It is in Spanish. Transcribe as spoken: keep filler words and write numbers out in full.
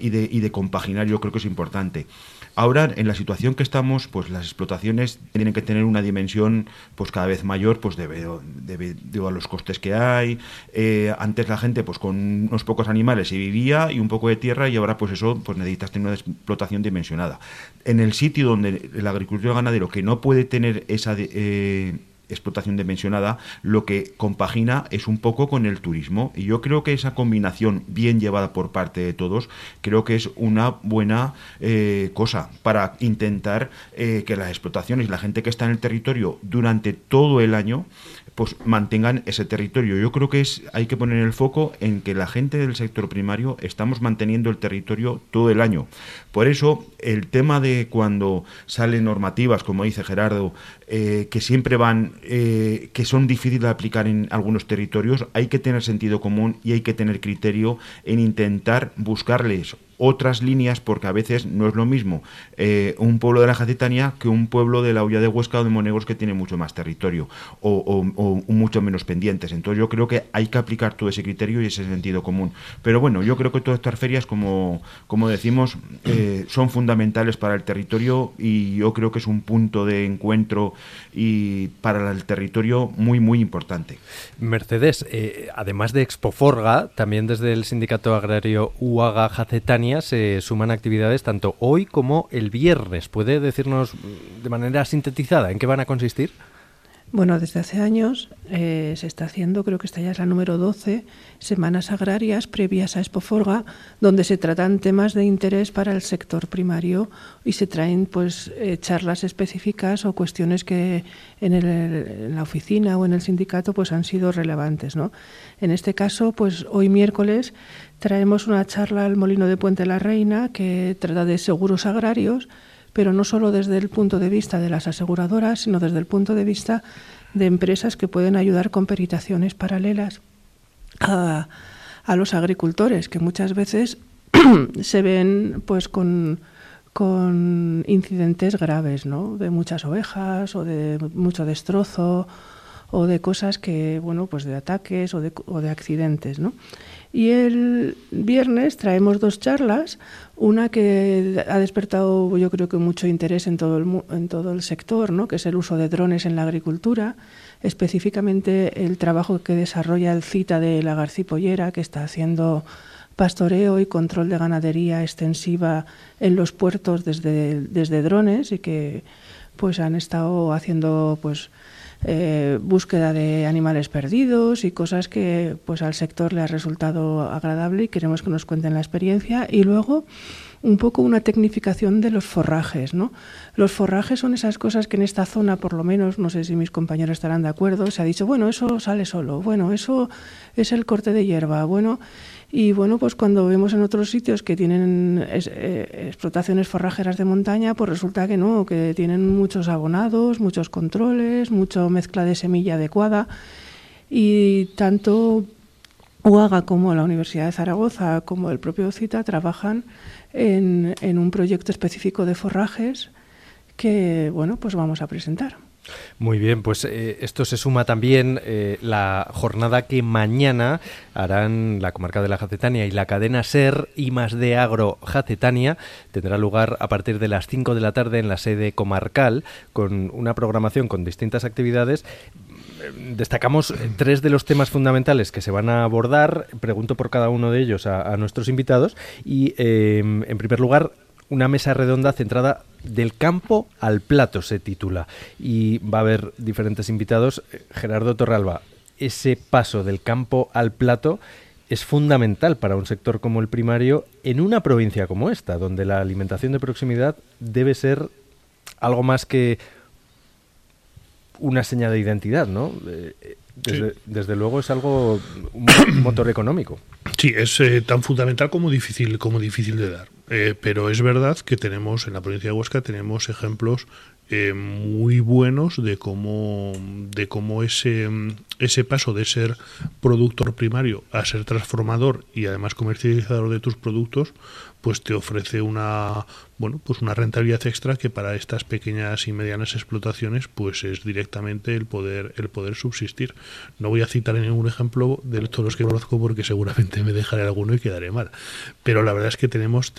y de, y de compaginar, yo creo que es importante. Ahora, en la situación que estamos, pues las explotaciones tienen que tener una dimensión pues cada vez mayor, pues debido, debido a los costes que hay. Eh, antes la gente pues con unos pocos animales se vivía y un poco de tierra, y ahora pues eso pues necesitas tener una explotación dimensionada. En el sitio donde el agricultor ganadero que no puede tener esa eh, explotación dimensionada, lo que compagina es un poco con el turismo, y yo creo que esa combinación bien llevada por parte de todos creo que es una buena eh, cosa para intentar eh, que las explotaciones, la gente que está en el territorio durante todo el año, pues mantengan ese territorio. Yo creo que es hay que poner el foco en que la gente del sector primario estamos manteniendo el territorio todo el año. Por eso el tema de cuando salen normativas, como dice Gerardo, eh, que siempre van, eh, que son difíciles de aplicar en algunos territorios, hay que tener sentido común y hay que tener criterio en intentar buscarles otras líneas, porque a veces no es lo mismo eh, un pueblo de la Jacetania que un pueblo de la Hoya de Huesca o de Monegros, que tiene mucho más territorio o, o, o mucho menos pendientes. Entonces yo creo que hay que aplicar todo ese criterio y ese sentido común. Pero bueno, yo creo que todas estas ferias, como, como decimos, eh, son fundamentales para el territorio, y yo creo que es un punto de encuentro y para el territorio muy, muy importante. Mercedes, eh, además de Expoforga, también desde el Sindicato Agrario Uaga Jacetania se suman actividades tanto hoy como el viernes. ¿Puede decirnos de manera sintetizada en qué van a consistir? Bueno, desde hace años eh, se está haciendo, creo que esta ya es la número doce, semanas agrarias previas a Expoforga, donde se tratan temas de interés para el sector primario y se traen pues eh, charlas específicas o cuestiones que en, el, en la oficina o en el sindicato pues han sido relevantes, ¿no? En este caso, pues hoy miércoles traemos una charla al Molino de Puente la Reina que trata de seguros agrarios, pero no solo desde el punto de vista de las aseguradoras, sino desde el punto de vista de empresas que pueden ayudar con peritaciones paralelas a, a los agricultores, que muchas veces se ven pues con, con incidentes graves, ¿no? De muchas ovejas o de mucho destrozo o de cosas que, bueno, pues de ataques o de, o de accidentes, ¿no? Y el viernes traemos dos charlas, una que ha despertado yo creo que mucho interés en todo el, en todo el sector, ¿no? Que es el uso de drones en la agricultura, específicamente el trabajo que desarrolla el CITA de la Garcipollera, que está haciendo pastoreo y control de ganadería extensiva en los puertos desde, desde drones, y que pues han estado haciendo pues Eh, búsqueda de animales perdidos y cosas que pues al sector le ha resultado agradable, y queremos que nos cuenten la experiencia. Y luego un poco una tecnificación de los forrajes, ¿no? Los forrajes son esas cosas que en esta zona, por lo menos, no sé si mis compañeros estarán de acuerdo, se ha dicho, bueno, eso sale solo, bueno, eso es el corte de hierba, bueno, y bueno, pues cuando vemos en otros sitios que tienen es, eh, explotaciones forrajeras de montaña, pues resulta que no, que tienen muchos abonados, muchos controles, mucha mezcla de semilla adecuada, y tanto Uaga como la Universidad de Zaragoza como el propio CITA trabajan en, en un proyecto específico de forrajes que, bueno, pues vamos a presentar. Muy bien, pues eh, esto se suma también eh, la jornada que mañana harán la Comarca de la Jacetania y la cadena SER I más D Agro Jacetania. Tendrá lugar a partir de las cinco de la tarde en la sede comarcal, con una programación con distintas actividades. Destacamos tres de los temas fundamentales que se van a abordar. Pregunto por cada uno de ellos a, a nuestros invitados. Y eh, en primer lugar, una mesa redonda centrada del campo al plato, se titula. Y va a haber diferentes invitados. Gerardo Torralba, ese paso del campo al plato es fundamental para un sector como el primario en una provincia como esta, donde la alimentación de proximidad debe ser algo más que una señal de identidad, ¿no? Desde, sí. desde luego es algo, un motor económico. Sí, es eh, tan fundamental como difícil, como difícil de dar. Eh, pero es verdad que tenemos, en la provincia de Huesca, tenemos ejemplos eh, muy buenos de cómo, de cómo ese, ese paso de ser productor primario a ser transformador y además comercializador de tus productos, pues te ofrece una, bueno, pues una rentabilidad extra que para estas pequeñas y medianas explotaciones pues es directamente el poder el poder subsistir. No voy a citar ningún ejemplo de todos los que conozco porque seguramente me dejaré alguno y quedaré mal, pero la verdad es que tenemos